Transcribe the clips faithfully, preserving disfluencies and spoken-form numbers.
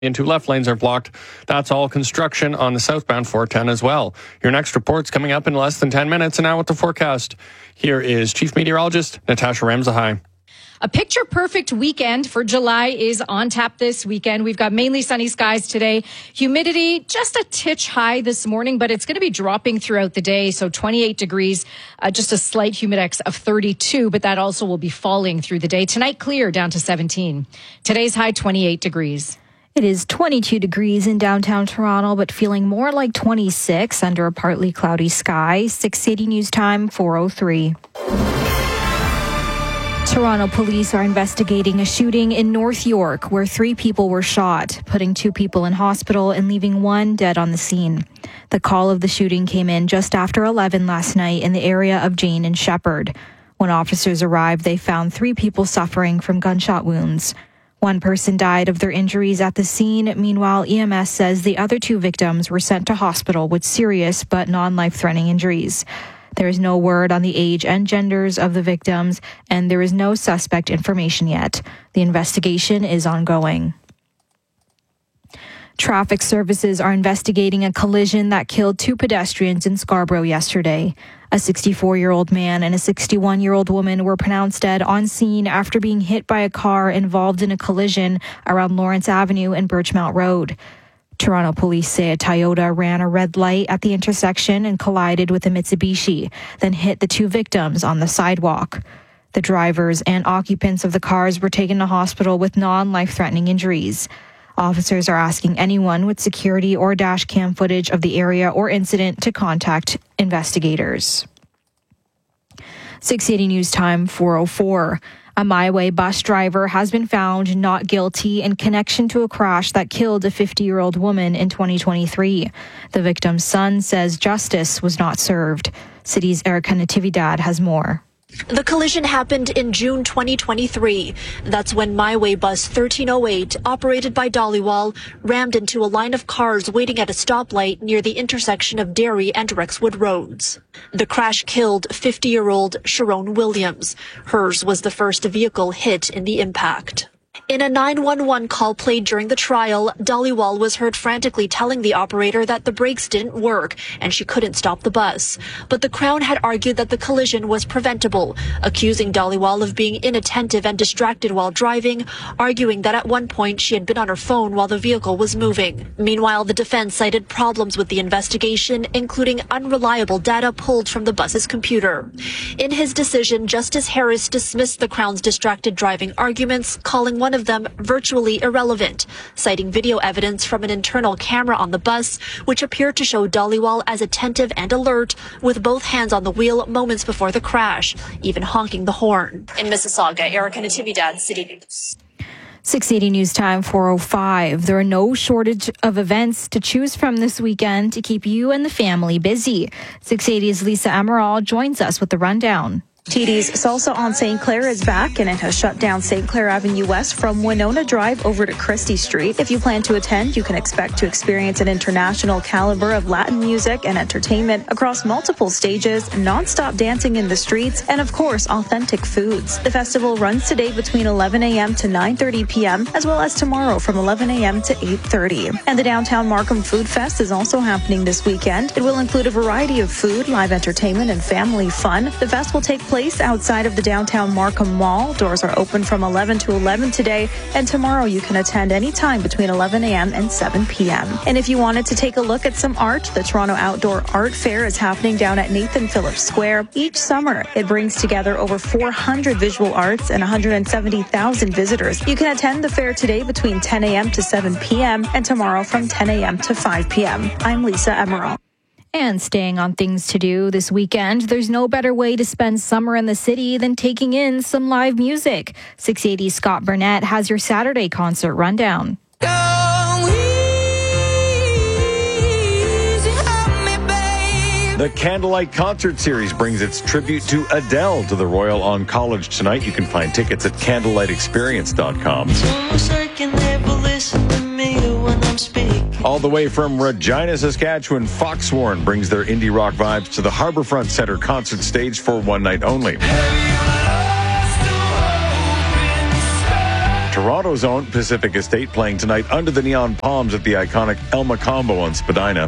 and two left lanes are blocked. That's all construction on the southbound four ten as well. Your next report's coming up in less than ten minutes. And now with the forecast, here is Chief Meteorologist Natasha Ramzahai. A picture-perfect weekend for July is on tap this weekend. We've got mainly sunny skies today. Humidity just a titch high this morning, but it's going to be dropping throughout the day. So twenty-eight degrees, uh, just a slight humidex of thirty-two, but that also will be falling through the day. Tonight, clear down to seventeen. Today's high, twenty-eight degrees. It is twenty-two degrees in downtown Toronto, but feeling more like twenty-six under a partly cloudy sky. six eighty News Time, four oh three. Toronto police are investigating a shooting in North York where three people were shot, putting two people in hospital and leaving one dead on the scene. The call of the shooting came in just after eleven last night in the area of Jane and Shepherd. When officers arrived, they found three people suffering from gunshot wounds. One person died of their injuries at the scene. Meanwhile, E M S says the other two victims were sent to hospital with serious but non-life-threatening injuries. There is no word on the age and genders of the victims, and there is no suspect information yet. The investigation is ongoing. Traffic services are investigating a collision that killed two pedestrians in Scarborough yesterday. A sixty-four-year-old man and a sixty-one-year-old woman were pronounced dead on scene after being hit by a car involved in a collision around Lawrence Avenue and Birchmount Road. Toronto police say a Toyota ran a red light at the intersection and collided with a Mitsubishi, then hit the two victims on the sidewalk. The drivers and occupants of the cars were taken to hospital with non-life-threatening injuries. Officers are asking anyone with security or dash cam footage of the area or incident to contact investigators. six eighty News Time, four oh four. A MyWay bus driver has been found not guilty in connection to a crash that killed a fifty-year-old woman in twenty twenty-three. The victim's son says justice was not served. City's Erica Natividad has more. The collision happened in June twenty twenty-three. That's when MyWay bus thirteen oh eight, operated by Dollywall, rammed into a line of cars waiting at a stoplight near the intersection of Derry and Rexwood Roads. The crash killed fifty-year-old Sharon Williams. Hers was the first vehicle hit in the impact. In a nine one one call played during the trial, Dollywall was heard frantically telling the operator that the brakes didn't work and she couldn't stop the bus. But the Crown had argued that the collision was preventable, accusing Dollywall of being inattentive and distracted while driving, arguing that at one point she had been on her phone while the vehicle was moving. Meanwhile, the defense cited problems with the investigation, including unreliable data pulled from the bus's computer. In his decision, Justice Harris dismissed the Crown's distracted driving arguments, calling one of them virtually irrelevant, citing video evidence from an internal camera on the bus, which appeared to show Dollywall as attentive and alert, with both hands on the wheel moments before the crash, even honking the horn. In Mississauga, Erica Natividad, City News. six eighty News Time, four oh five. There are no shortage of events to choose from this weekend to keep you and the family busy. six eighty's Lisa Emerald joins us with the rundown. T D's Salsa on Saint Clair is back, and it has shut down Saint Clair Avenue West from Winona Drive over to Christie Street. If you plan to attend, you can expect to experience an international caliber of Latin music and entertainment across multiple stages, non-stop dancing in the streets, and of course, authentic foods. The festival runs today between eleven a.m. to nine thirty p.m., as well as tomorrow from eleven a.m. to eight thirty. And the Downtown Markham Food Fest is also happening this weekend. It will include a variety of food, live entertainment, and family fun. The fest will take place outside of the downtown Markham Mall. Doors are open from eleven to eleven today, and tomorrow you can attend anytime between eleven a.m. and seven p.m. And if you wanted to take a look at some art, the Toronto Outdoor Art Fair is happening down at Nathan Phillips Square. Each summer, it brings together over four hundred visual arts and one hundred seventy thousand visitors. You can attend the fair today between ten a.m. to seven p.m. and tomorrow from ten a.m. to five p.m. I'm Lisa Emerald. And staying on things to do this weekend, there's no better way to spend summer in the city than taking in some live music. six eighty's Scott Burnett has your Saturday concert rundown. The Candlelight Concert Series brings its tribute to Adele to the Royal on College tonight. You can find tickets at candlelight experience dot com. All the way from Regina, Saskatchewan, Foxhorn brings their indie rock vibes to the Harbourfront Centre concert stage for one night only. Toronto's own Pacific Estate playing tonight under the neon palms at the iconic El Macombo on Spadina.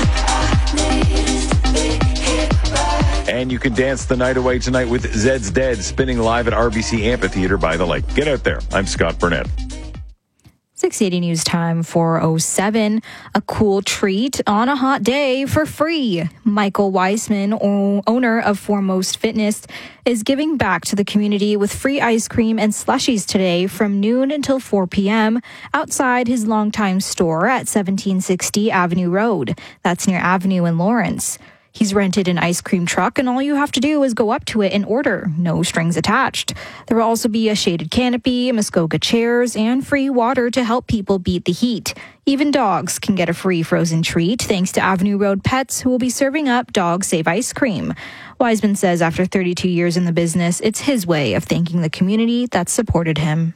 And you can dance the night away tonight with Zed's Dead spinning live at R B C Amphitheater by the lake. Get out there. I'm Scott Burnett. six eighty News Time, four oh seven. A cool treat on a hot day for free. Michael Weisman, o- owner of Foremost Fitness, is giving back to the community with free ice cream and slushies today from noon until four p.m. outside his longtime store at seventeen sixty Avenue Road. That's near Avenue in Lawrence. He's rented an ice cream truck, and all you have to do is go up to it and order. No strings attached. There will also be a shaded canopy, Muskoka chairs, and free water to help people beat the heat. Even dogs can get a free frozen treat thanks to Avenue Road Pets, who will be serving up Dog Save ice cream. Wiseman says after thirty-two years in the business, it's his way of thanking the community that supported him.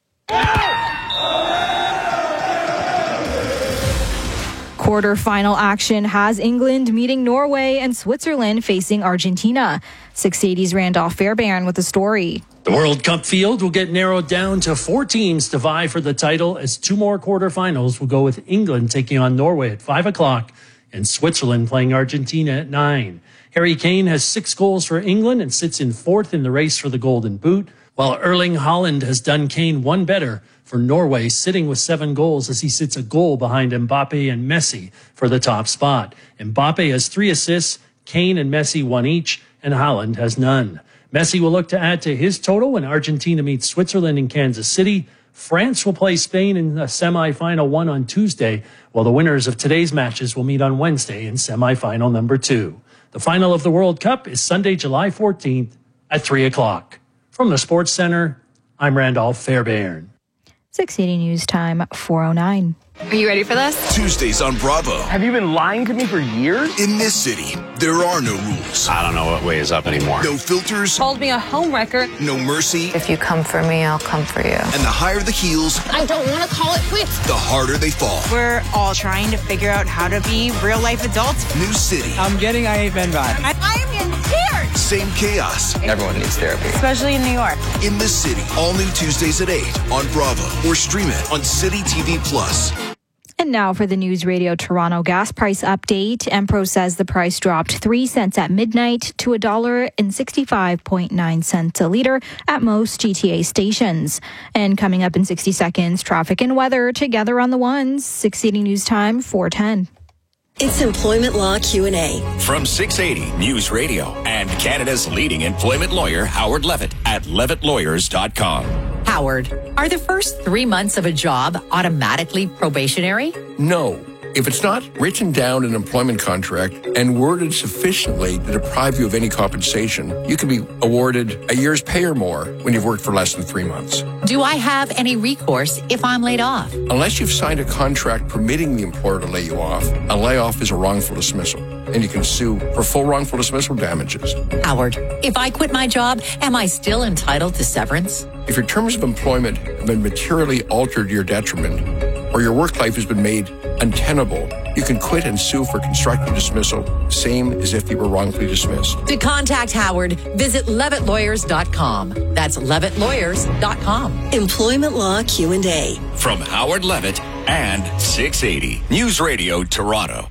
Quarter-final action has England meeting Norway and Switzerland facing Argentina. six eighty's Randolph Fairbairn with the story. The World Cup field will get narrowed down to four teams to vie for the title as two more quarterfinals will go with England taking on Norway at five o'clock and Switzerland playing Argentina at nine. Harry Kane has six goals for England and sits in fourth in the race for the Golden Boot, while Erling Haaland has done Kane one better for Norway, sitting with seven goals as he sits a goal behind Mbappe and Messi for the top spot. Mbappe has three assists, Kane and Messi one each, and Haaland has none. Messi will look to add to his total when Argentina meets Switzerland in Kansas City. France will play Spain in the semifinal one on Tuesday, while the winners of today's matches will meet on Wednesday in semifinal number two. The final of the World Cup is Sunday, July fourteenth at three o'clock. From the Sports Center, I'm Randolph Fairbairn. six eighty News Time, four oh nine. Are you ready for this? Tuesdays on Bravo. Have you been lying to me for years? In this city, there are no rules. I don't know what way is up anymore. No filters. Called me a homewrecker. No mercy. If you come for me, I'll come for you. And the higher the heels, I don't want to call it quits. The harder they fall. We're all trying to figure out how to be real life adults. New city. I'm getting I Hate Men vibe. I, I'm in tears. Same chaos. Everyone needs therapy. Especially in New York. In this city, all new Tuesdays at eight on Bravo or stream it on City T V Plus. And now for the News Radio Toronto gas price update. Empro says the price dropped three cents at midnight to one dollar and sixty-five point nine cents a litre at most G T A stations. And coming up in sixty seconds, traffic and weather together on the ones. six eighty News Time, four ten. It's Employment Law Q and A. From six eighty News Radio and Canada's leading employment lawyer, Howard Levitt at levitt lawyers dot com. Howard, are the first three months of a job automatically probationary? No. If it's not written down in an employment contract and worded sufficiently to deprive you of any compensation, you can be awarded a year's pay or more when you've worked for less than three months. Do I have any recourse if I'm laid off? Unless you've signed a contract permitting the employer to lay you off, a layoff is a wrongful dismissal, and you can sue for full wrongful dismissal damages. Howard, if I quit my job, am I still entitled to severance? If your terms of employment have been materially altered to your detriment, or your work life has been made untenable, you can quit and sue for constructive dismissal, same as if you were wrongfully dismissed. To contact Howard, visit levitt lawyers dot com. That's levitt lawyers dot com. Employment Law Q and A. From Howard Levitt and six eighty News Radio Toronto.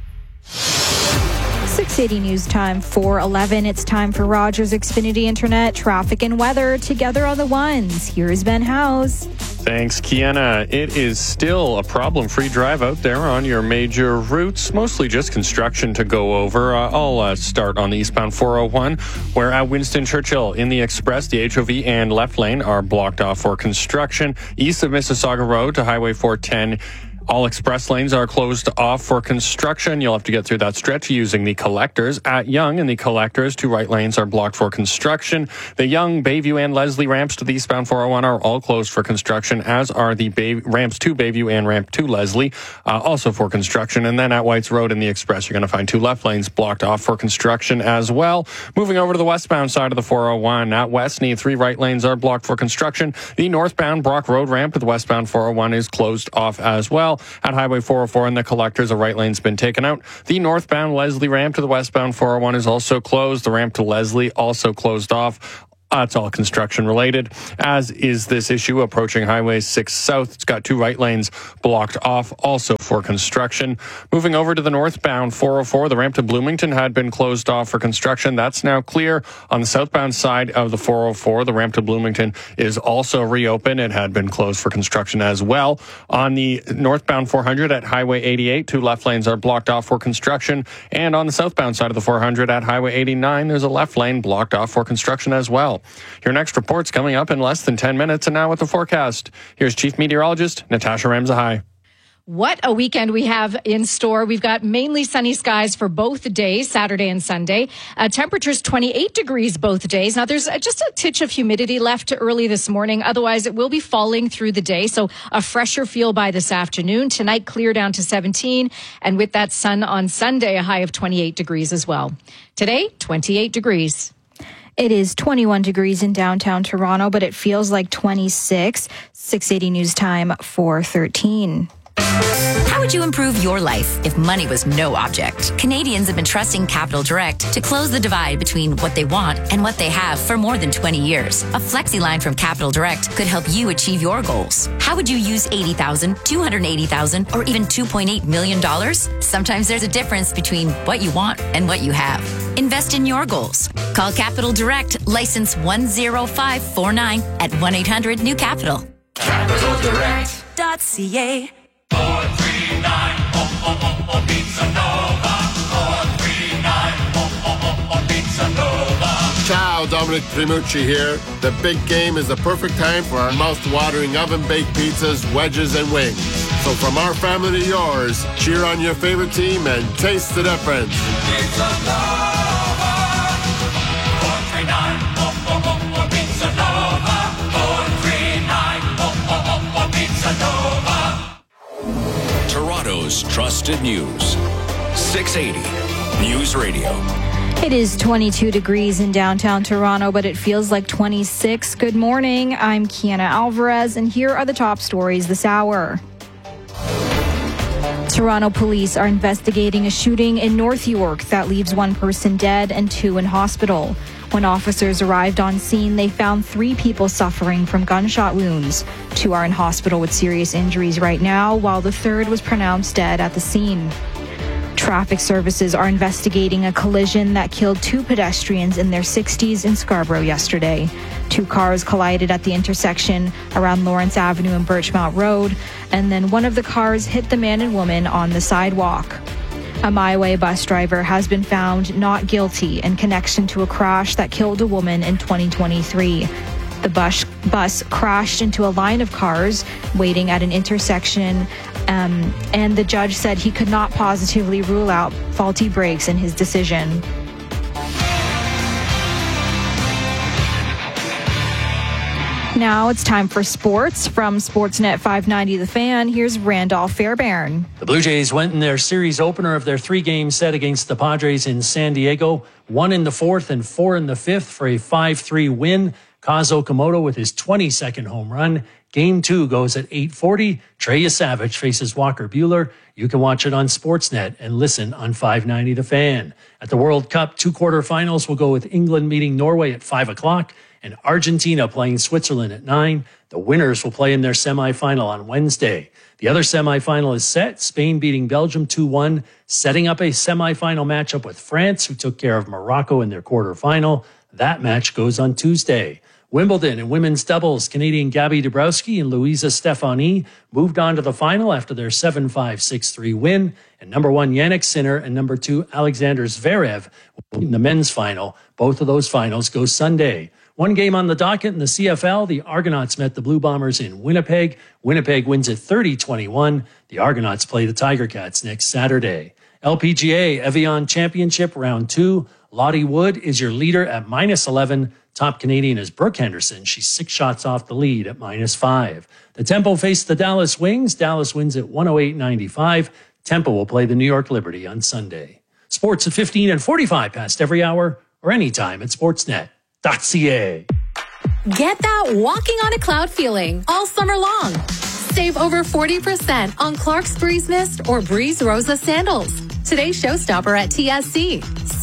six eighty News Time, four eleven. It's time for Rogers Xfinity Internet, traffic and weather together on the ones. Here's Ben House. Thanks, Kiana. It is still a problem-free drive out there on your major routes, mostly just construction to go over. Uh, I'll uh, start on the eastbound four oh one, where at Winston Churchill in the Express, the H O V and left lane are blocked off for construction. East of Mississauga Road to Highway four ten, all express lanes are closed off for construction. You'll have to get through that stretch using the collectors. At Yonge and the collectors, two right lanes are blocked for construction. The Yonge, Bayview, and Leslie ramps to the eastbound four oh one are all closed for construction, as are the Bay- ramps to Bayview and ramp to Leslie, uh, also for construction. And then at Whites Road in the Express, you're going to find two left lanes blocked off for construction as well. Moving over to the westbound side of the four oh one, at Westney, three right lanes are blocked for construction. The northbound Brock Road ramp to the westbound four oh one is closed off as well. At Highway four oh four and the collectors, a right lane's been taken out. The northbound Leslie ramp to the westbound four oh one is also closed. The ramp to Leslie also closed off. Uh, it's all construction related, as is this issue approaching Highway six South. It's got two right lanes blocked off, also for construction. Moving over to the northbound four oh four, the ramp to Bloomington had been closed off for construction. That's now clear. On the southbound side of the four oh four, the ramp to Bloomington is also reopened. It had been closed for construction as well. On the northbound four hundred at Highway eighty-eight, two left lanes are blocked off for construction. And on the southbound side of the four hundred at Highway eighty-nine, there's a left lane blocked off for construction as well. Your next report's coming up in less than ten minutes, and now with the forecast. Here's Chief Meteorologist Natasha Ramzahai. What a weekend we have in store. We've got mainly sunny skies for both days, Saturday and Sunday. Uh, temperatures twenty-eight degrees both days. Now, there's uh, just a titch of humidity left early this morning. Otherwise, it will be falling through the day. So a fresher feel by this afternoon. Tonight, clear down to seventeen. And with that sun on Sunday, a high of twenty-eight degrees as well. Today, twenty-eight degrees. It is twenty-one degrees in downtown Toronto, but it feels like twenty-six. six eighty News Time, four thirteen. How would you improve your life if money was no object? Canadians have been trusting Capital Direct to close the divide between what they want and what they have for more than twenty years. A flexi line from Capital Direct could help you achieve your goals. How would you use eighty thousand dollars, two hundred eighty thousand dollars, or even two point eight million dollars? Sometimes there's a difference between what you want and what you have. Invest in your goals. Call Capital Direct, license one zero five four nine at one eight hundred new capital. capital direct dot c a. four three nine, oh, oh, oh, oh, Pizza Nova. four three nine, oh, oh, oh, oh, Pizza Nova. Ciao, Dominic Primucci here. The big game is the perfect time for our mouth-watering oven-baked pizzas, wedges, and wings. So from our family to yours, cheer on your favorite team and taste the difference. Pizza Nova. four three nine, oh, oh, oh, oh, Pizza Nova. four three nine, oh, oh, oh, oh, Pizza Nova. Toronto's trusted news. six eighty News Radio. It is twenty-two degrees in downtown Toronto, but it feels like twenty-six. Good morning. I'm Kiana Alvarez, and here are the top stories this hour. Toronto police are investigating a shooting in North York that leaves one person dead and two in hospital. When officers arrived on scene, they found three people suffering from gunshot wounds. Two are in hospital with serious injuries right now, while the third was pronounced dead at the scene. Traffic services are investigating a collision that killed two pedestrians in their sixties in Scarborough yesterday. Two cars collided at the intersection around Lawrence Avenue and Birchmount Road, and then one of the cars hit the man and woman on the sidewalk. A My Way bus driver has been found not guilty in connection to a crash that killed a woman in twenty twenty-three. The bus, bus crashed into a line of cars waiting at an intersection, um, and the judge said he could not positively rule out faulty brakes in his decision. Now it's time for sports. From Sportsnet five ninety The Fan, here's Randolph Fairbairn. The Blue Jays went in their series opener of their three-game set against the Padres in San Diego, one in the fourth and four in the fifth for a five three win. Kaz Okamoto with his twenty-second home run. Game two goes at eight forty. Trey Savage faces Walker Buehler. You can watch it on Sportsnet and listen on five ninety The Fan. At the World Cup, two quarterfinals will go with England meeting Norway at five o'clock and Argentina playing Switzerland at nine. The winners will play in their semifinal on Wednesday. The other semifinal is set. Spain beating Belgium two one, setting up a semifinal matchup with France, who took care of Morocco in their quarterfinal. That match goes on Tuesday. Wimbledon and women's doubles, Canadian Gabby Dabrowski and Louisa Stefani moved on to the final after their seven five, six three win. And number one, Jannik Sinner, and number two, Alexander Zverev in the men's final. Both of those finals go Sunday. One game on the docket in the C F L, the Argonauts met the Blue Bombers in Winnipeg. Winnipeg wins at thirty twenty-one. The Argonauts play the Tiger Cats next Saturday. L P G A Evian Championship Round two. Lottie Wood is your leader at minus eleven. Top Canadian is Brooke Henderson. She's six shots off the lead at minus five. The Tempo face the Dallas Wings. Dallas wins at one oh eight ninety-five. Tempo will play the New York Liberty on Sunday. Sports at fifteen and forty-five past every hour or anytime at sportsnet dot c a. Get that walking on a cloud feeling all summer long. Save over forty percent on Clark's Breeze Mist or Breeze Rosa sandals. Today's showstopper at T S C.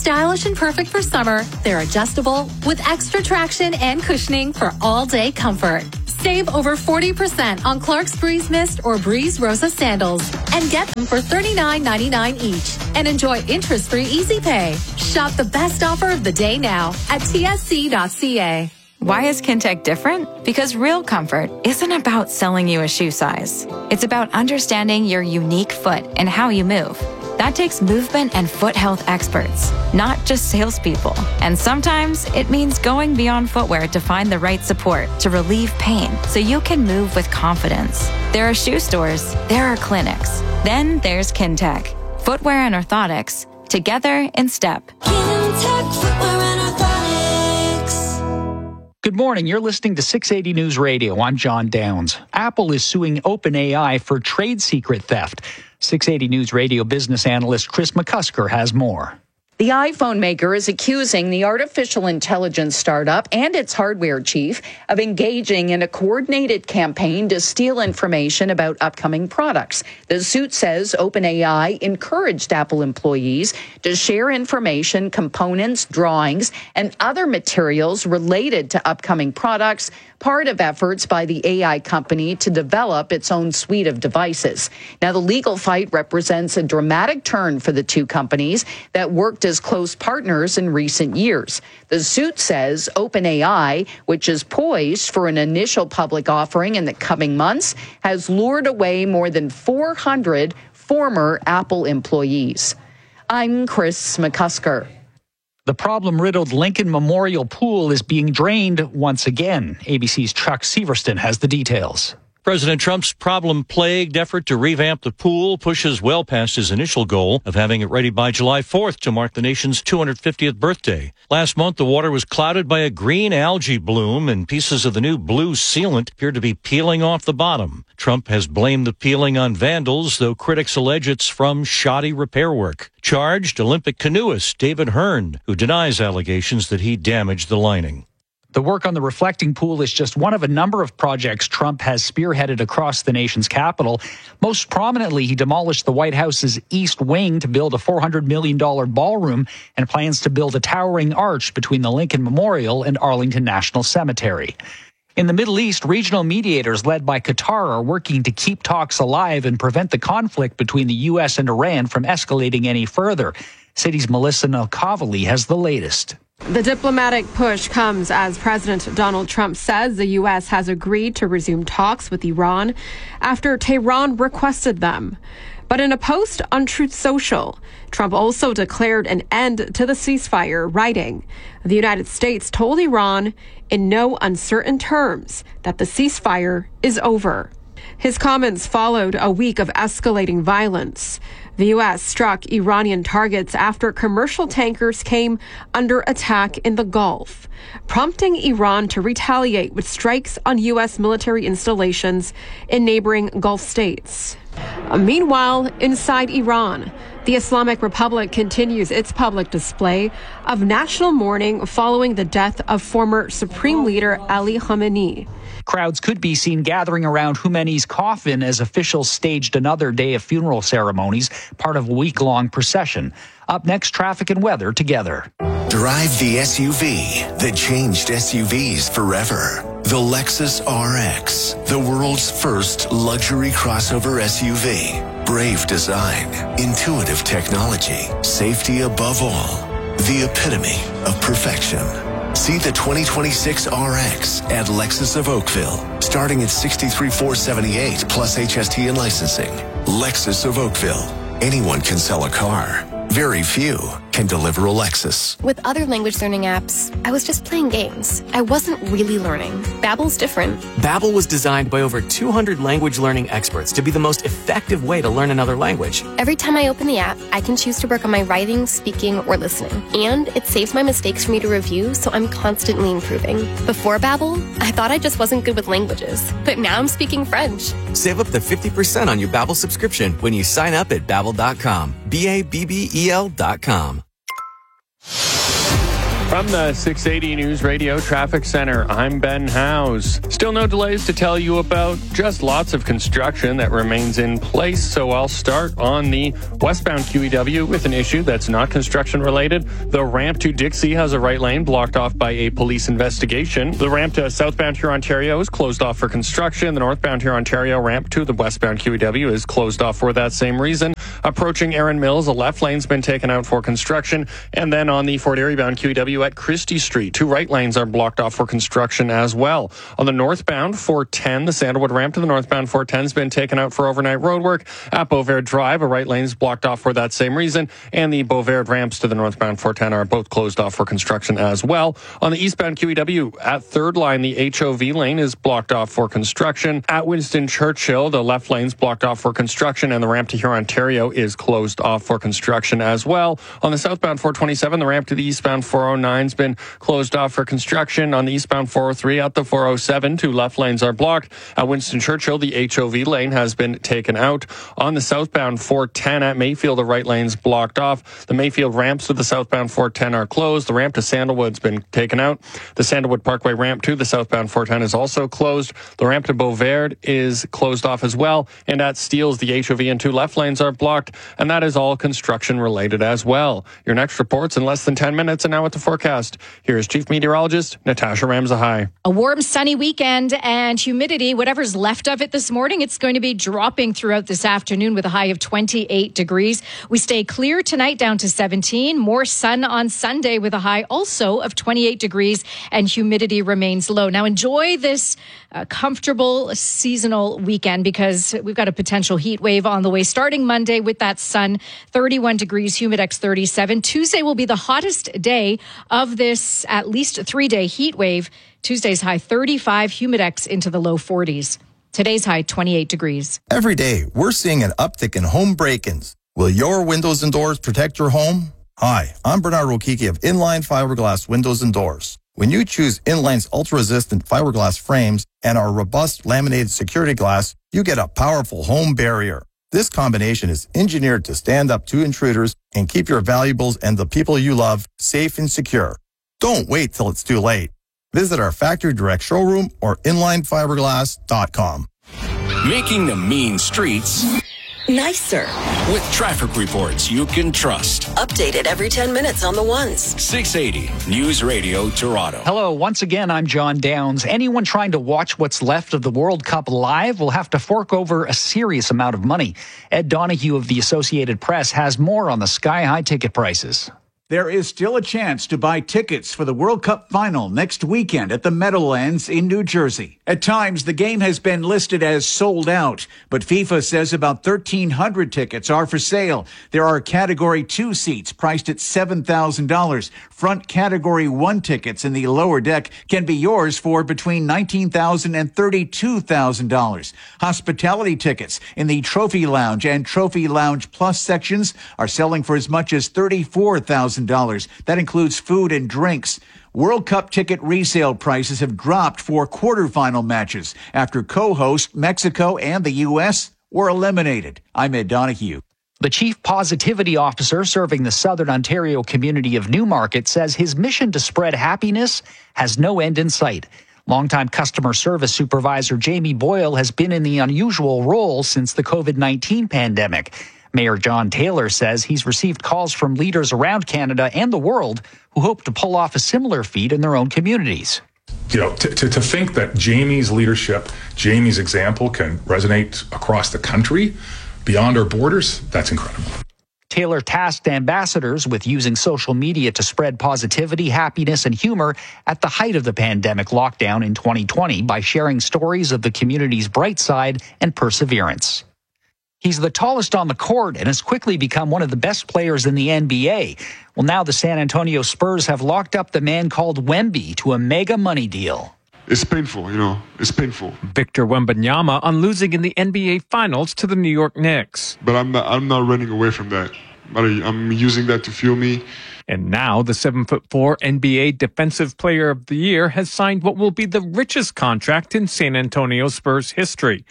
Stylish and perfect for summer, they're adjustable with extra traction and cushioning for all-day comfort. Save over forty percent on Clark's Breeze Mist or Breeze Rosa sandals and get them for thirty-nine ninety-nine each. And enjoy interest-free easy pay. Shop the best offer of the day now at T S C dot C A. Why is Kintec different? Because real comfort isn't about selling you a shoe size. It's about understanding your unique foot and how you move. That takes movement and foot health experts, not just salespeople. And sometimes it means going beyond footwear to find the right support to relieve pain so you can move with confidence. There are shoe stores, there are clinics. Then there's Kintec. Footwear and orthotics, together in step. Kintec Footwear and Orthotics. Good morning. You're listening to six eighty News Radio. I'm John Downs. Apple is suing OpenAI for trade secret theft. six eighty News Radio business analyst Chris McCusker has more. The iPhone maker is accusing the artificial intelligence startup and its hardware chief of engaging in a coordinated campaign to steal information about upcoming products. The suit says OpenAI encouraged Apple employees to share information, components, drawings, and other materials related to upcoming products, part of efforts by the A I company to develop its own suite of devices. Now, the legal fight represents a dramatic turn for the two companies that worked as close partners in recent years. The suit says OpenAI, which is poised for an initial public offering in the coming months, has lured away more than four hundred former Apple employees. I'm Chris McCusker. The problem-riddled Lincoln Memorial Pool is being drained once again. A B C's Chuck Severston has the details. President Trump's problem-plagued effort to revamp the pool pushes well past his initial goal of having it ready by July fourth to mark the nation's two hundred fiftieth birthday. Last month, the water was clouded by a green algae bloom, and pieces of the new blue sealant appeared to be peeling off the bottom. Trump has blamed the peeling on vandals, though critics allege it's from shoddy repair work. Charged Olympic canoeist David Hearn, who denies allegations that he damaged the lining. The work on the reflecting pool is just one of a number of projects Trump has spearheaded across the nation's capital. Most prominently, he demolished the White House's East Wing to build a four hundred million dollars ballroom and plans to build a towering arch between the Lincoln Memorial and Arlington National Cemetery. In the Middle East, regional mediators led by Qatar are working to keep talks alive and prevent the conflict between the U S and Iran from escalating any further. City's Melissa Nalkavali has the latest. The diplomatic push comes as President Donald Trump says the U S has agreed to resume talks with Iran after Tehran requested them. But in a post on Truth Social, Trump also declared an end to the ceasefire, writing, "The United States told Iran in no uncertain terms that the ceasefire is over." His comments followed a week of escalating violence. The U S struck Iranian targets after commercial tankers came under attack in the Gulf, prompting Iran to retaliate with strikes on U S military installations in neighboring Gulf states. Meanwhile, inside Iran, the Islamic Republic continues its public display of national mourning following the death of former Supreme Leader Ali Khamenei. Crowds could be seen gathering around Khomeini's coffin as officials staged another day of funeral ceremonies, part of a week-long procession. Up next, traffic and weather together. Drive the S U V that changed S U Vs forever. The Lexus R X, the world's first luxury crossover S U V. Brave design, intuitive technology, safety above all. The epitome of perfection. See the twenty twenty-six R X at Lexus of Oakville, starting at sixty-three thousand four hundred seventy-eight plus H S T and licensing. Lexus of Oakville. Anyone can sell a car. Very few can deliver a Lexus. With other language learning apps, I was just playing games. I wasn't really learning. Babbel's different. Babbel was designed by over two hundred language learning experts to be the most effective way to learn another language. Every time I open the app, I can choose to work on my writing, speaking, or listening. And it saves my mistakes for me to review, so I'm constantly improving. Before Babbel, I thought I just wasn't good with languages. But now I'm speaking French. Save up to fifty percent on your Babbel subscription when you sign up at babbel dot com. B A B B E L dot com. From the six eighty News Radio Traffic Center, I'm Ben Howes. Still no delays to tell you about, just lots of construction that remains in place. So I'll start on the westbound Q E W with an issue that's not construction related. The ramp to Dixie has a right lane blocked off by a police investigation. The ramp to southbound Huron-Ontario is closed off for construction. The northbound Huron-Ontario ramp to the westbound Q E W is closed off for that same reason. Approaching Erin Mills, the left lane's been taken out for construction. And then on the Fort Erie bound Q E W at Christie Street, two right lanes are blocked off for construction as well. On the northbound four ten, the Sandalwood ramp to the northbound four ten has been taken out for overnight roadwork. At Beauvert Drive, a right lane is blocked off for that same reason. And the Beauvert ramps to the northbound four ten are both closed off for construction as well. On the eastbound Q E W at Third Line, the H O V lane is blocked off for construction. At Winston Churchill, the left lane's blocked off for construction, and the ramp to Huron-Ontario is closed off for construction as well. On the southbound four twenty-seven, the ramp to the eastbound four oh nine has been closed off for construction. On the eastbound four oh three at the four oh seven, two left lanes are blocked. At Winston Churchill, the H O V lane has been taken out. On the southbound four ten at Mayfield, the right lane's blocked off. The Mayfield ramps to the southbound four ten are closed. The ramp to Sandalwood's been taken out. The Sandalwood Parkway ramp to the southbound four ten is also closed. The ramp to Beauvert is closed off as well. And at Steeles, the H O V and two left lanes are blocked. And that is all construction related as well. Your next report's in less than ten minutes, and now with the forecast. Here's Chief Meteorologist Natasha Ramzahai. A warm, sunny weekend and humidity, whatever's left of it this morning, it's going to be dropping throughout this afternoon with a high of twenty-eight degrees. We stay clear tonight down to seventeen. More sun on Sunday with a high also of twenty-eight degrees, and humidity remains low. Now enjoy this uh, comfortable seasonal weekend, because we've got a potential heat wave on the way starting Monday with that sun. thirty-one degrees, Humidex thirty-seven. Tuesday will be the hottest day of this at least three-day heat wave. Tuesday's high thirty-five, Humidex into the low forties. Today's high twenty-eight degrees. Every day, we're seeing an uptick in home break-ins. Will your windows and doors protect your home? Hi, I'm Bernard Rokiki of Inline Fiberglass Windows and Doors. When you choose Inline's ultra-resistant fiberglass frames and our robust laminated security glass, you get a powerful home barrier. This combination is engineered to stand up to intruders and keep your valuables and the people you love safe and secure. Don't wait till it's too late. Visit our factory direct showroom or inline fiberglass dot com. Making the mean streets nicer with traffic reports you can trust. Updated every ten minutes on the ones. six eighty News Radio Toronto. Hello, once again, I'm John Downs. Anyone trying to watch what's left of the World Cup live will have to fork over a serious amount of money. Ed Donahue of the Associated Press has more on the sky-high ticket prices. There is still a chance to buy tickets for the World Cup final next weekend at the Meadowlands in New Jersey. At times, the game has been listed as sold out, but FIFA says about thirteen hundred tickets are for sale. There are Category two seats priced at seven thousand dollars. Front Category one tickets in the lower deck can be yours for between nineteen thousand dollars and thirty-two thousand dollars. Hospitality tickets in the Trophy Lounge and Trophy Lounge Plus sections are selling for as much as thirty-four thousand dollars. That includes food and drinks. World Cup ticket resale prices have dropped for quarterfinal matches after co-host Mexico and the U S were eliminated. I'm Ed Donahue. The chief positivity officer serving the Southern Ontario community of Newmarket says his mission to spread happiness has no end in sight. Longtime customer service supervisor Jamie Boyle has been in the unusual role since the COVID nineteen pandemic. Mayor John Taylor says he's received calls from leaders around Canada and the world who hope to pull off a similar feat in their own communities. You know, to, to, to think that Jamie's leadership, Jamie's example can resonate across the country, beyond our borders, that's incredible. Taylor tasked ambassadors with using social media to spread positivity, happiness, and humor at the height of the pandemic lockdown in twenty twenty by sharing stories of the community's bright side and perseverance. He's the tallest on the court and has quickly become one of the best players in the N B A. Well, now the San Antonio Spurs have locked up the man called Wemby to a mega money deal. It's painful, you know, it's painful. Victor Wembanyama on losing in the N B A Finals to the New York Knicks. But I'm not, I'm not running away from that. I'm using that to fuel me. And now the seven foot four N B A Defensive Player of the Year has signed what will be the richest contract in San Antonio Spurs history.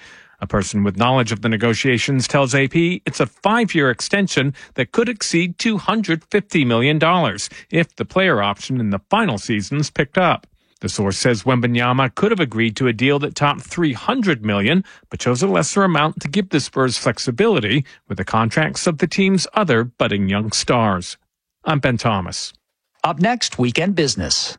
A person with knowledge of the negotiations tells A P it's a five-year extension that could exceed two hundred fifty million dollars if the player option in the final season's picked up. The source says Wembanyama could have agreed to a deal that topped three hundred million dollars, but chose a lesser amount to give the Spurs flexibility with the contracts of the team's other budding young stars. I'm Ben Thomas. Up next, Weekend Business.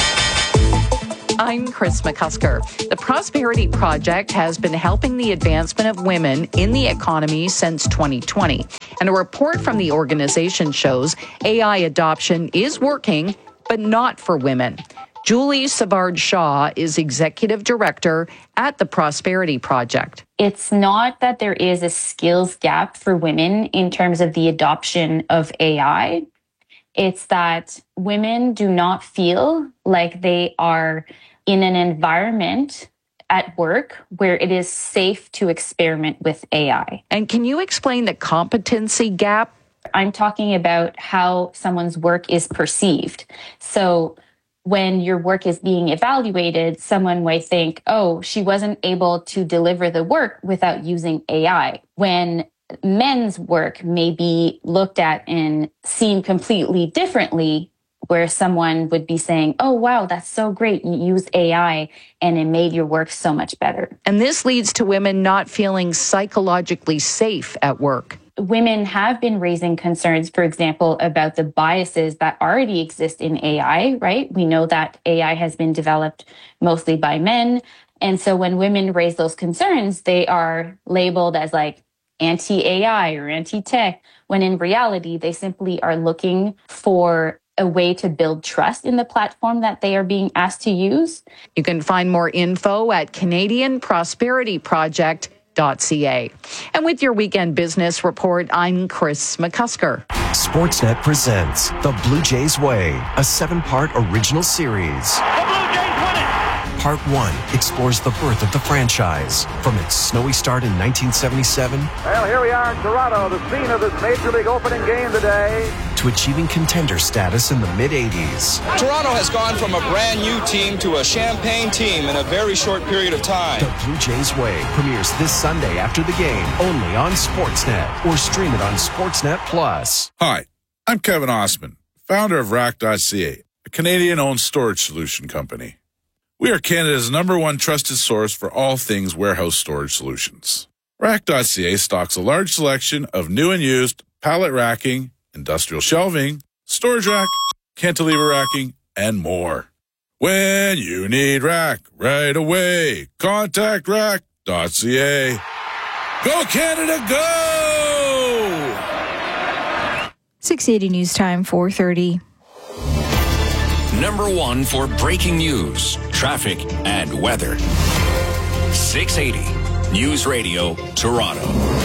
I'm Chris McCusker. The Prosperity Project has been helping the advancement of women in the economy since twenty twenty. And a report from the organization shows A I adoption is working, but not for women. Julie Savard-Shaw is executive director at the Prosperity Project. It's not that there is a skills gap for women in terms of the adoption of A I. It's that women do not feel like they are in an environment at work where it is safe to experiment with A I. And can you explain the competency gap? I'm talking about how someone's work is perceived. So when your work is being evaluated, someone might think, oh, she wasn't able to deliver the work without using A I. When men's work may be looked at and seen completely differently, where someone would be saying, oh, wow, that's so great. You used A I and it made your work so much better. And this leads to women not feeling psychologically safe at work. Women have been raising concerns, for example, about the biases that already exist in A I, right? We know that A I has been developed mostly by men. And so when women raise those concerns, they are labeled as like anti-A I or anti-tech, when in reality, they simply are looking for a way to build trust in the platform that they are being asked to use. You can find more info at Canadian Prosperity Project dot c a. And with your Weekend Business Report, I'm Chris McCusker. Sportsnet presents The Blue Jays Way, a seven-part original series. Part one explores the birth of the franchise, from its snowy start in nineteen seventy-seven well, here we are in Toronto, the scene of this Major League opening game today, to achieving contender status in the mid-eighties. Toronto has gone from a brand new team to a champagne team in a very short period of time. The Blue Jays Way premieres this Sunday after the game, only on Sportsnet, or stream it on Sportsnet Plus. Hi, I'm Kevin Osman, founder of Rack dot c a, a Canadian-owned storage solution company. We are Canada's number one trusted source for all things warehouse storage solutions. Rack dot c a stocks a large selection of new and used pallet racking, industrial shelving, storage rack, cantilever racking, and more. When you need rack right away, contact Rack dot c a. Go Canada, go! six eighty News Time, four thirty. Number one for breaking news, traffic, and weather. six eighty News Radio, Toronto.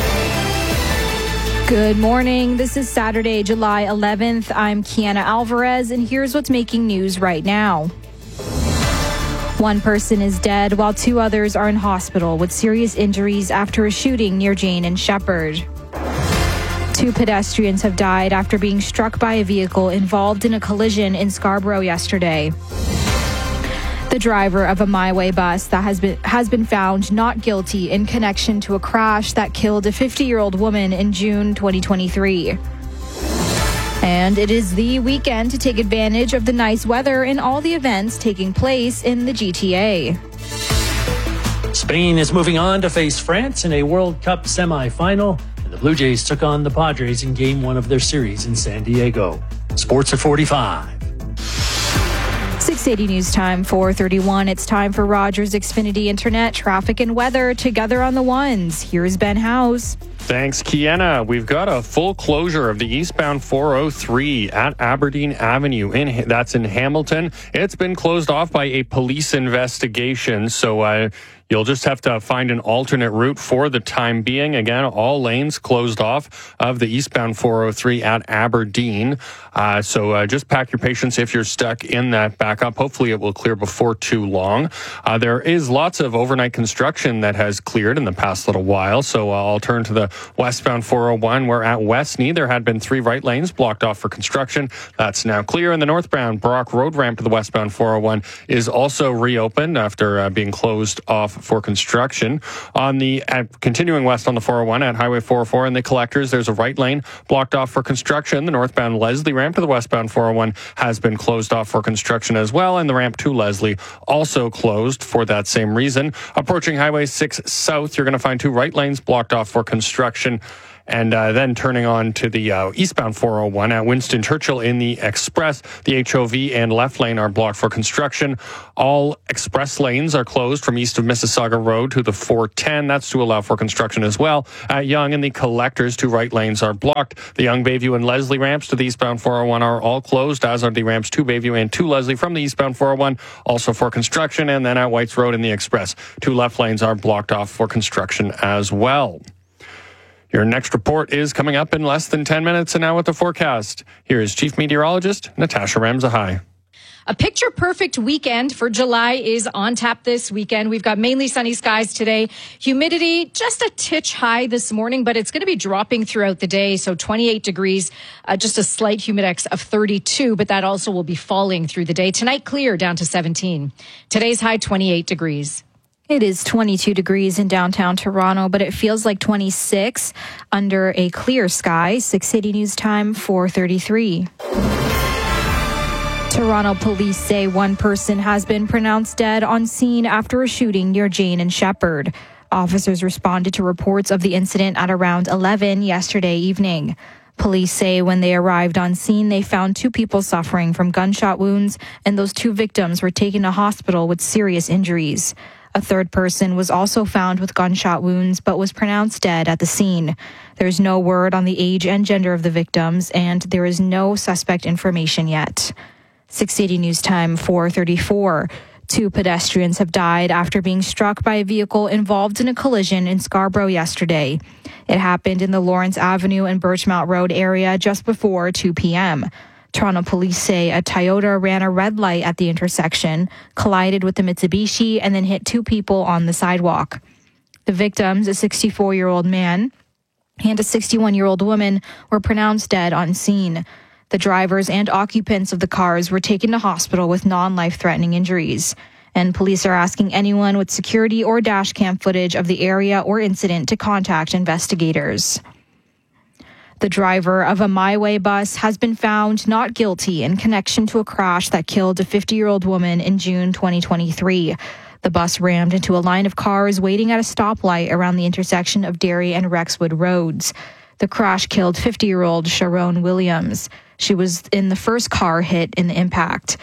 Good morning. This is Saturday, July eleventh. I'm Kiana Alvarez, and here's what's making news right now. One person is dead, while two others are in hospital with serious injuries after a shooting near Jane and Shepherd. Two pedestrians have died after being struck by a vehicle involved in a collision in Scarborough yesterday. The driver of a My Way bus that has been has been found not guilty in connection to a crash that killed a fifty-year-old woman in June twenty twenty-three. And it is the weekend to take advantage of the nice weather in all the events taking place in the G T A. Spain is moving on to face France in a World Cup semifinal. The Blue Jays took on the Padres in game one of their series in San Diego. Sports at forty-five. six eighty News Time, four thirty-one. It's time for Rogers Xfinity Internet, traffic and weather together on the ones. Here's Ben House. Thanks, Kiana. We've got a full closure of the eastbound four oh three at Aberdeen Avenue. In That's in Hamilton. It's been closed off by a police investigation, so uh, you'll just have to find an alternate route for the time being. Again, all lanes closed off of the eastbound four oh three at Aberdeen. Uh, so uh, just pack your patience if you're stuck in that backup. Hopefully it will clear before too long. Uh, there is lots of overnight construction that has cleared in the past little while, so uh, I'll turn to the westbound four oh one, where at Westney there had been three right lanes blocked off for construction. That's now clear. And the northbound Brock Road ramp to the westbound four oh one is also reopened after uh, being closed off for construction. On the uh, continuing west on the four oh one at Highway four oh four in the collectors, there's a right lane blocked off for construction. The northbound Leslie ramp to the westbound four oh one has been closed off for construction as well, and the ramp to Leslie also closed for that same reason. Approaching Highway six south, you're going to find two right lanes blocked off for construction. And uh, then turning on to the uh, eastbound four oh one at Winston Churchill in the express, the H O V and left lane are blocked for construction. All express lanes are closed from east of Mississauga Road to the four ten. That's to allow for construction as well. At Yonge and the collectors, two right lanes are blocked. The Yonge, Bayview, and Leslie ramps to the eastbound four oh one are all closed, as are the ramps to Bayview and to Leslie from the eastbound four oh one, also for construction. And then at Whites Road in the express, two left lanes are blocked off for construction as well. Your next report is coming up in less than ten minutes, and now with the forecast. Here is Chief Meteorologist Natasha Ramzahai. A picture-perfect weekend for July is on tap this weekend. We've got mainly sunny skies today. Humidity just a titch high this morning, but it's going to be dropping throughout the day. So twenty-eight degrees, uh, just a slight humidex of thirty-two, but that also will be falling through the day. Tonight, clear down to seventeen. Today's high, twenty-eight degrees. It is twenty-two degrees in downtown Toronto, but it feels like twenty-six under a clear sky. six eighty News Time, four thirty-three. Toronto police say one person has been pronounced dead on scene after a shooting near Jane and Shepherd. Officers responded to reports of the incident at around eleven yesterday evening. Police say when they arrived on scene, they found two people suffering from gunshot wounds, and those two victims were taken to hospital with serious injuries. A third person was also found with gunshot wounds, but was pronounced dead at the scene. There's no word on the age and gender of the victims, and there is no suspect information yet. six eighty News Time, four thirty-four. Two pedestrians have died after being struck by a vehicle involved in a collision in Scarborough yesterday. It happened in the Lawrence Avenue and Birchmount Road area just before two p.m. Toronto police say a Toyota ran a red light at the intersection, collided with the Mitsubishi, and then hit two people on the sidewalk. The victims, a sixty-four-year-old man and a sixty-one-year-old woman, were pronounced dead on scene. The drivers and occupants of the cars were taken to hospital with non-life-threatening injuries. And police are asking anyone with security or dash cam footage of the area or incident to contact investigators. The driver of a My Way bus has been found not guilty in connection to a crash that killed a fifty-year-old woman in June twenty twenty-three. The bus rammed into a line of cars waiting at a stoplight around the intersection of Derry and Rexwood Roads. The crash killed fifty-year-old Sharon Williams. She was in the first car hit in the impact.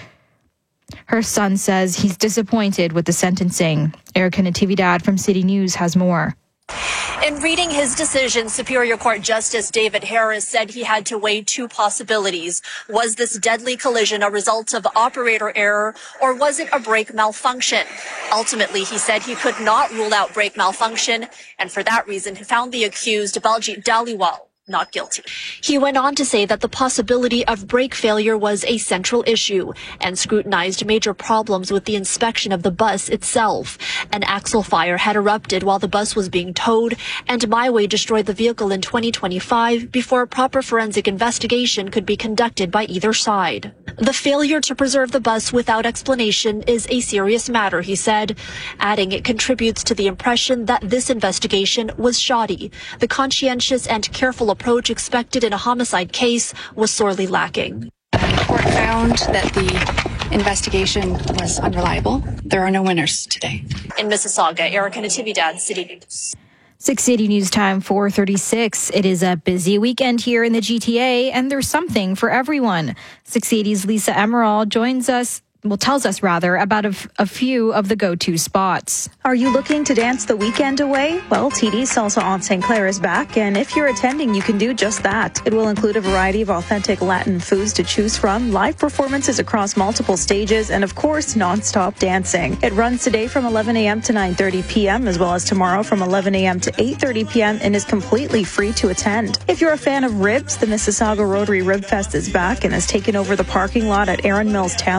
Her son says he's disappointed with the sentencing. Erica Natividad from City News has more. In reading his decision, Superior Court Justice David Harris said he had to weigh two possibilities. Was this deadly collision a result of operator error, or was it a brake malfunction? Ultimately, he said he could not rule out brake malfunction, and for that reason, he found the accused, Baljit Dhaliwal, not guilty. He went on to say that the possibility of brake failure was a central issue and scrutinized major problems with the inspection of the bus itself. An axle fire had erupted while the bus was being towed, and My Way destroyed the vehicle in twenty twenty-five before a proper forensic investigation could be conducted by either side. The failure to preserve the bus without explanation is a serious matter, he said, adding it contributes to the impression that this investigation was shoddy. The conscientious and careful approach expected in a homicide case was sorely lacking. The court found that the investigation was unreliable. There are no winners today. In Mississauga, Erica Natividad, City News. six eighty News Time, four thirty-six. It is a busy weekend here in the G T A, and there's something for everyone. six eighty's Lisa Emerald joins us, well, tells us rather, about a, a few of the go-to spots. Are you looking to dance the weekend away? Well, T D's Salsa on Saint Clair is back, and if you're attending, you can do just that. It will include a variety of authentic Latin foods to choose from, live performances across multiple stages, and of course, non-stop dancing. It runs today from eleven a.m. to nine thirty p.m., as well as tomorrow from eleven a.m. to eight thirty p.m., and is completely free to attend. If you're a fan of ribs, the Mississauga Rotary Rib Fest is back and has taken over the parking lot at Erin Mills Town Center.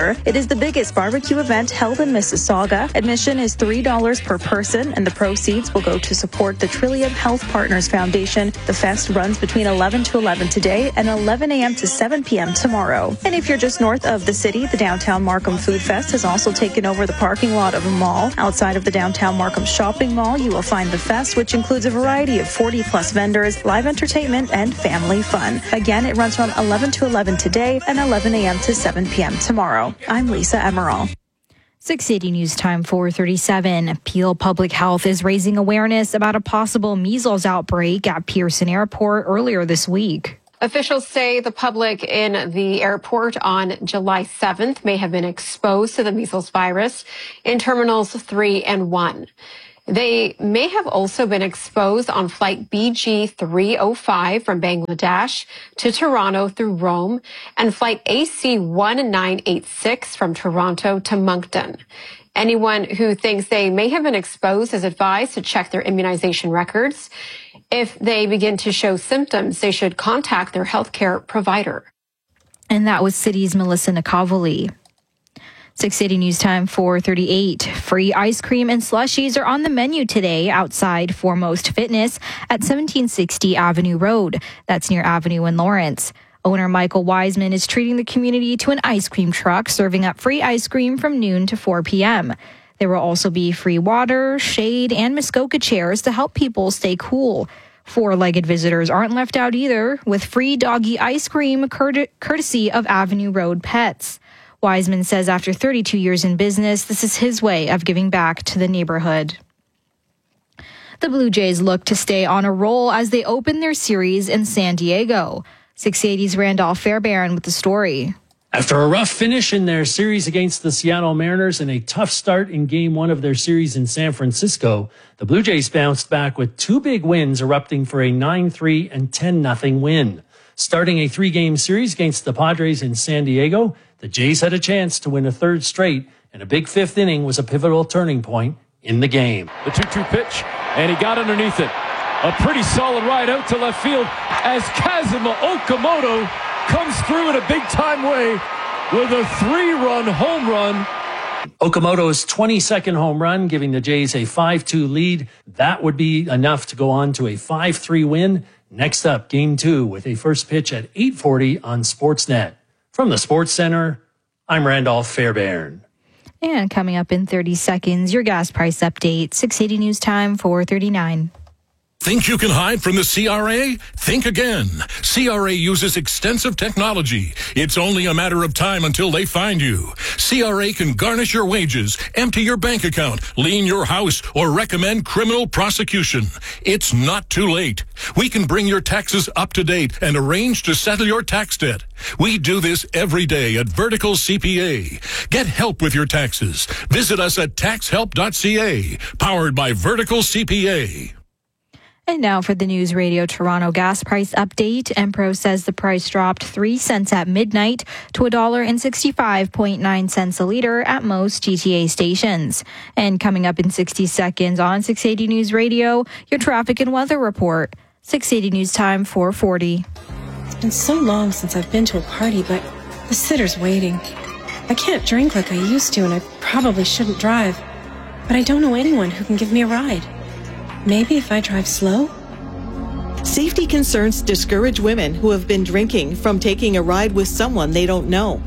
Winter. It is the biggest barbecue event held in Mississauga. Admission is three dollars per person, and the proceeds will go to support the Trillium Health Partners Foundation. The fest runs between eleven to eleven today and eleven a.m. to seven p.m. tomorrow. And if you're just north of the city, the Downtown Markham Food Fest has also taken over the parking lot of a mall. Outside of the Downtown Markham Shopping Mall, you will find the fest, which includes a variety of forty plus vendors, live entertainment, and family fun. Again, it runs from eleven to eleven today and eleven a.m. to seven p.m. tomorrow. I'm Lisa Emerald. six eighty News Time four thirty-seven. Peel Public Health is raising awareness about a possible measles outbreak at Pearson Airport earlier this week. Officials say the public in the airport on July seventh may have been exposed to the measles virus in terminals three and one. They may have also been exposed on flight B G three oh five from Bangladesh to Toronto through Rome and flight A C one nine eight six from Toronto to Moncton. Anyone who thinks they may have been exposed is advised to check their immunization records. If they begin to show symptoms, they should contact their healthcare provider. And that was City's Melissa Nakavoli. six eighty News Time four thirty-eight. Free ice cream and slushies are on the menu today outside Foremost Fitness at seventeen sixty Avenue Road. That's near Avenue in Lawrence. Owner Michael Wiseman is treating the community to an ice cream truck serving up free ice cream from noon to four p.m. There will also be free water, shade, and Muskoka chairs to help people stay cool. Four-legged visitors aren't left out either, with free doggy ice cream curt- courtesy of Avenue Road Pets. Wiseman says after thirty-two years in business, this is his way of giving back to the neighborhood. The Blue Jays look to stay on a roll as they open their series in San Diego. six eighty's Randolph Fairbairn with the story. After a rough finish in their series against the Seattle Mariners and a tough start in game one of their series in San Francisco, the Blue Jays bounced back with two big wins, erupting for a nine three and ten nothing win. Starting a three-game series against the Padres in San Diego, the Jays had a chance to win a third straight, and a big fifth inning was a pivotal turning point in the game. The two two pitch, and he got underneath it. A pretty solid ride out to left field as Kazuma Okamoto comes through in a big-time way with a three-run home run. Okamoto's twenty-second home run, giving the Jays a five two lead. That would be enough to go on to a five three win. Next up, game two with a first pitch at eight forty on Sportsnet. From the Sports Center, I'm Randolph Fairbairn. And coming up in thirty seconds, your gas price update, six eighty News Time four thirty-nine. Think you can hide from the C R A? Think again. C R A uses extensive technology. It's only a matter of time until they find you. C R A can garnish your wages, empty your bank account, lien your house, or recommend criminal prosecution. It's not too late. We can bring your taxes up to date and arrange to settle your tax debt. We do this every day at Vertical C P A. Get help with your taxes. Visit us at tax help dot c a, powered by Vertical C P A. And now for the News Radio Toronto gas price update. Empro says the price dropped three cents at midnight to one dollar and sixty-five point nine cents a liter at most G T A stations. And coming up in sixty seconds on six eighty News Radio, your traffic and weather report. six eighty News Time four forty. It's been so long since I've been to a party, but the sitter's waiting. I can't drink like I used to, and I probably shouldn't drive. But I don't know anyone who can give me a ride. Maybe if I drive slow? Safety concerns discourage women who have been drinking from taking a ride with someone they don't know.